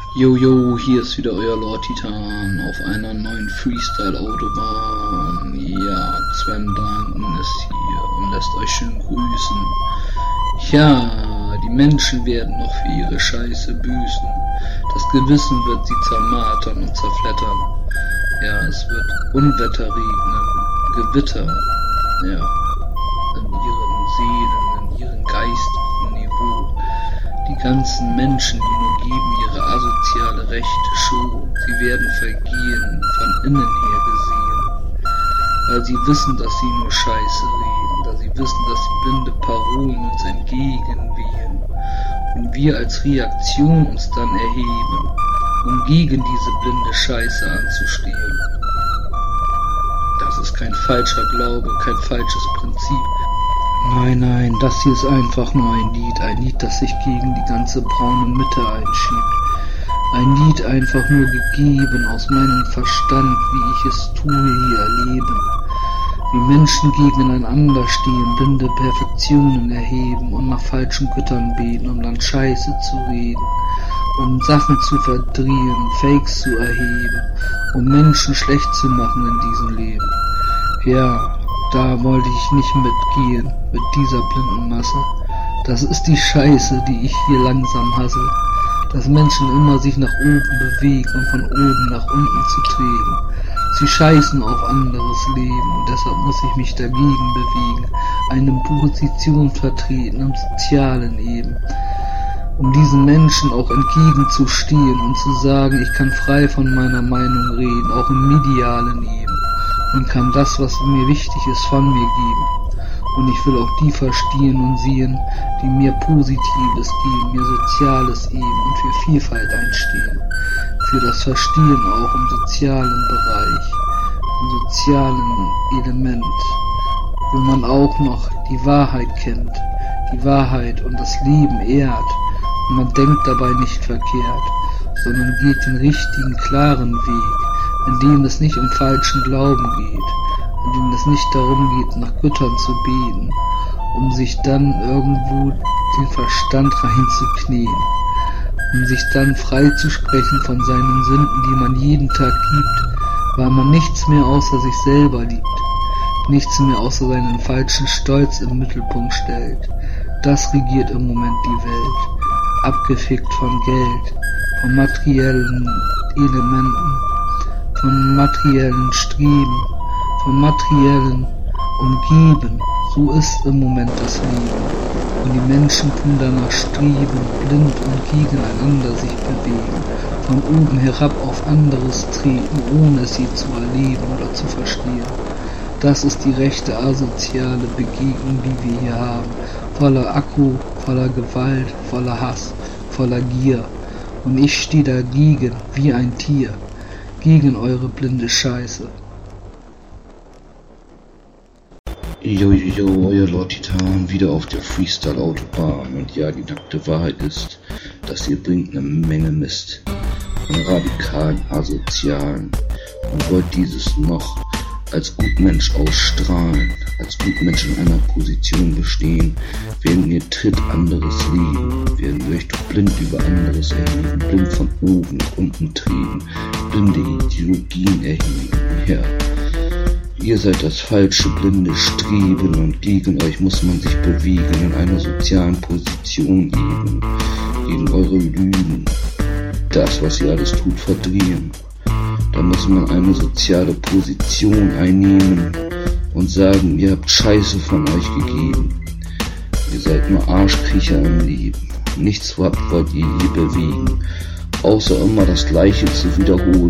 Jojo, hier ist wieder euer Lord Titan auf einer neuen Freestyle-Autobahn. Ja, Sven Danken ist hier und lässt euch schön grüßen. Ja, die Menschen werden noch für ihre Scheiße büßen. Das Gewissen wird sie zermartern und zerflettern. Ja, es wird Unwetter regnen, Gewitter, ja, in ihren Seelen, in ihrem geistigen Niveau. Die ganzen Menschen, die nur geben ihre asoziale rechte Show, sie werden vergehen, von innen her gesehen. Weil sie wissen, dass sie nur Scheiße reden, da sie wissen, dass die blinde Parolen uns entgegenwehen. Und wir als Reaktion uns dann erheben, um gegen diese blinde Scheiße anzustehen. Das ist kein falscher Glaube, kein falsches Prinzip. Nein, das hier ist einfach nur ein Lied, das sich gegen die ganze braune Mitte einschiebt. Ein Lied einfach nur gegeben aus meinem Verstand, wie ich es tue hier erleben. Wie Menschen gegeneinander stehen, blinde Perfektionen erheben und nach falschen Göttern beten, um dann Scheiße zu reden, um Sachen zu verdrehen, Fakes zu erheben, um Menschen schlecht zu machen in diesem Leben. Ja, da wollte ich nicht mitgehen, mit dieser blinden Masse. Das ist die Scheiße, die ich hier langsam hasse. Dass Menschen immer sich nach oben bewegen, um von oben nach unten zu treten. Sie scheißen auf anderes Leben und deshalb muss ich mich dagegen bewegen, eine Position vertreten im Sozialen eben. Um diesen Menschen auch entgegenzustehen und zu sagen, ich kann frei von meiner Meinung reden, auch im Medialen eben. Und kann das, was mir wichtig ist, von mir geben. Und ich will auch die verstehen und sehen, die mir Positives geben, mir Soziales eben und für Vielfalt einstehen. Für das Verstehen auch im sozialen Bereich, im sozialen Element, wo man auch noch die Wahrheit kennt, die Wahrheit und das Leben ehrt. Und man denkt dabei nicht verkehrt, sondern geht den richtigen, klaren Weg, in dem es nicht um falschen Glauben geht, in dem es nicht darum geht, nach Göttern zu beten, um sich dann irgendwo den Verstand reinzuknien, um sich dann frei zu sprechen von seinen Sünden, die man jeden Tag gibt, weil man nichts mehr außer sich selber liebt, nichts mehr außer seinen falschen Stolz im Mittelpunkt stellt. Das regiert im Moment die Welt, abgefickt von Geld, von materiellen Elementen, von materiellen Streben, von materiellen Umgeben. So ist im Moment das Leben. Und die Menschen tun danach streben, blind und gegeneinander sich bewegen, von oben herab auf anderes treten, ohne es sie zu erleben oder zu verstehen. Das ist die rechte asoziale Begegnung, die wir hier haben. Voller Akku, voller Gewalt, voller Hass, voller Gier. Und ich stehe dagegen wie ein Tier. Gegen eure blinde Scheiße. Jojo, euer Lord Titan, wieder auf der Freestyle-Autobahn. Und ja, die nackte Wahrheit ist, dass ihr bringt eine Menge Mist. Von radikalen, asozialen. Und wollt dieses noch als Gutmensch ausstrahlen, als Gutmensch in einer Position bestehen, während ihr tritt anderes Leben, während ihr euch doch blind über anderes erheben, blind von oben nach unten treten, blinde Ideologien erheben, ja. Ihr seid das falsche, blinde Streben und gegen euch muss man sich bewegen, in einer sozialen Position eben, gegen eure Lügen, das, was ihr alles tut, verdrehen. Da muss man eine soziale Position einnehmen und sagen, ihr habt Scheiße von euch gegeben. Ihr seid nur Arschkriecher im Leben. Nichts wollt ihr hier bewegen, außer immer das Gleiche zu wiederholen.